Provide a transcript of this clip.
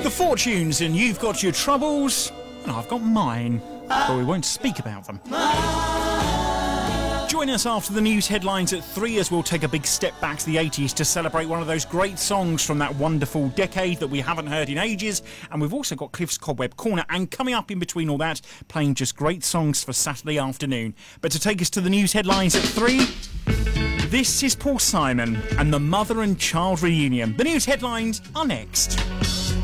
The Fortunes, and you've got your troubles, and I've got mine, but we won't speak about them. Join us after the news headlines at 3 as we'll take a big step back to the 80s to celebrate one of those great songs from that wonderful decade that we haven't heard in ages. And we've also got Cliff's Cobweb Corner, and coming up in between all that, playing just great songs for Saturday afternoon. But to take us to the news headlines at 3, this is Paul Simon and the Mother and Child Reunion. The news headlines are next.